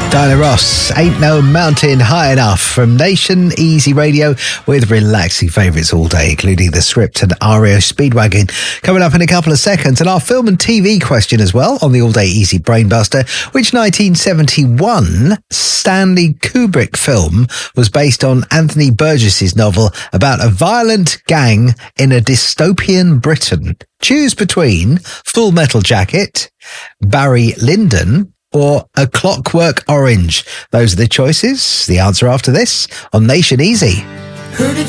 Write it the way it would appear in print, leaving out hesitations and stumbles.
Diana Ross, Ain't No Mountain High Enough, from Nation Easy Radio, with relaxing favourites all day, including The Script and REO Speedwagon. Coming up in a couple of seconds, and our film and TV question as well on the All Day Easy Brainbuster. Which 1971 Stanley Kubrick film was based on Anthony Burgess's novel about a violent gang in a dystopian Britain? Choose between Full Metal Jacket, Barry Lyndon, or A Clockwork Orange. Those are the choices. The answer after this on Nation Easy. Heard it